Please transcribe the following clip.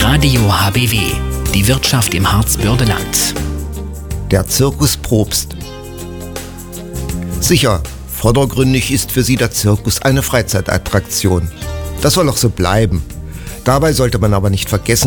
Radio HBW, die Wirtschaft im Harzbördeland. Der Zirkus Probst. Sicher, vordergründig ist für Sie der Zirkus eine Freizeitattraktion. Das soll auch so bleiben. Dabei sollte man aber nicht vergessen,